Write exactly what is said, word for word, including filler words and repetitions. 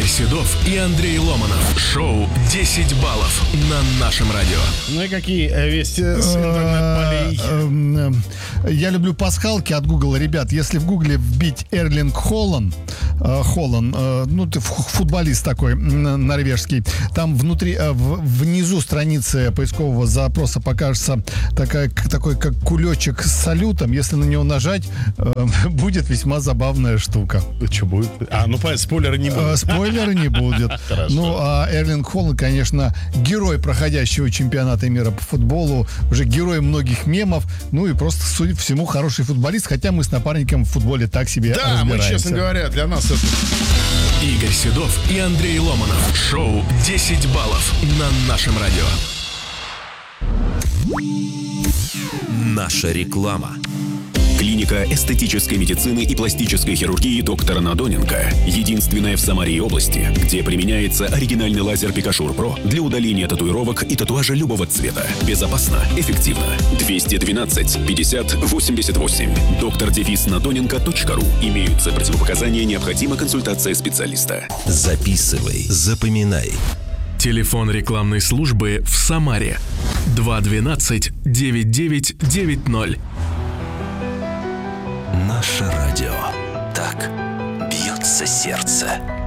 Седов и Андрей Ломанов. Шоу десять баллов на нашем радио. Ну и какие вести с интернет-полей? Я люблю пасхалки от Гугла. Ребят, если в Гугле вбить Эрлинг Холланд, Холланд, ну ты футболист такой норвежский, там внутри, внизу страницы поискового запроса покажется такая, такой как кулечек с салютом. Если на него нажать, будет весьма забавная штука. Что будет? А, ну понятно, спойлеры не будут. Спойлеры не будет. Хорошо. Ну, а Эрлинг Холланд, конечно, герой проходящего чемпионата мира по футболу, уже герой многих мемов, ну и просто, судя по всему, хороший футболист, хотя мы с напарником в футболе так себе Да, разбираемся. мы, честно говоря, для нас это... Игорь Седов и Андрей Ломанов. Шоу десять баллов на нашем радио. Наша реклама. Клиника эстетической медицины и пластической хирургии доктора Надоненко. Единственная в Самаре области, где применяется оригинальный лазер Пикашур Про для удаления татуировок и татуажа любого цвета. Безопасно, эффективно. двести двенадцать пятьдесят восемьдесят восемь. доктор дефис надоненко точка ру. Имеются противопоказания, необходима консультация специалиста. Записывай, запоминай. Телефон рекламной службы в Самаре. два двенадцать девять девять девять ноль. Наше радио. Так бьется сердце.